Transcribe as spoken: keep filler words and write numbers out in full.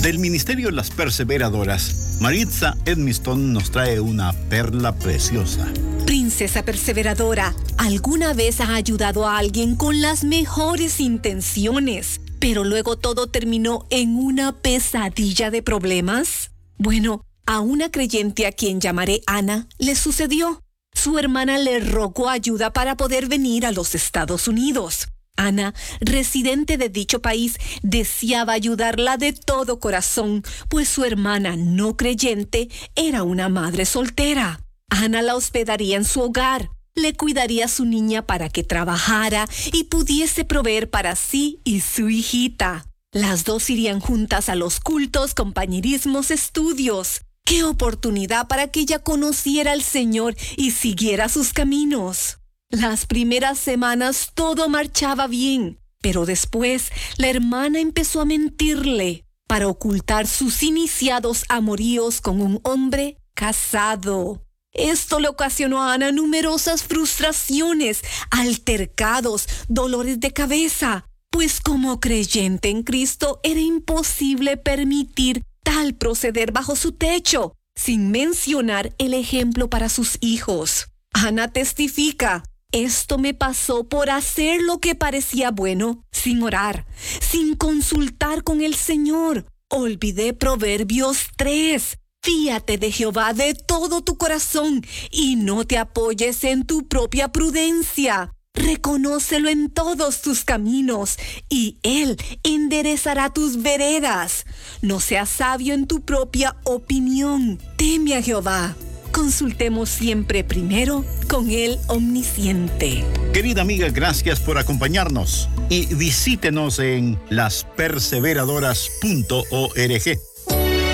Del Ministerio Las Perseveradoras, Maritza Edmiston nos trae una perla preciosa. Princesa perseveradora, ¿alguna vez has ayudado a alguien con las mejores intenciones, pero luego todo terminó en una pesadilla de problemas? Bueno, a una creyente a quien llamaré Ana le sucedió. Su hermana le rogó ayuda para poder venir a los Estados Unidos. Ana, residente de dicho país, deseaba ayudarla de todo corazón, pues su hermana no creyente era una madre soltera. Ana la hospedaría en su hogar, le cuidaría a su niña para que trabajara y pudiese proveer para sí y su hijita. Las dos irían juntas a los cultos, compañerismos, estudios. ¡Qué oportunidad para que ella conociera al Señor y siguiera sus caminos! Las primeras semanas todo marchaba bien, pero después la hermana empezó a mentirle para ocultar sus iniciados amoríos con un hombre casado. Esto le ocasionó a Ana numerosas frustraciones, altercados, dolores de cabeza, pues como creyente en Cristo era imposible permitir tal proceder bajo su techo, sin mencionar el ejemplo para sus hijos. Ana testifica: esto me pasó por hacer lo que parecía bueno, sin orar, sin consultar con el Señor. Olvidé Proverbios tres. Fíate de Jehová de todo tu corazón y no te apoyes en tu propia prudencia. Reconócelo en todos tus caminos y Él enderezará tus veredas. No seas sabio en tu propia opinión. Teme a Jehová. Consultemos siempre primero con el Omnisciente. Querida amiga, gracias por acompañarnos y visítenos en las perseveradoras punto org.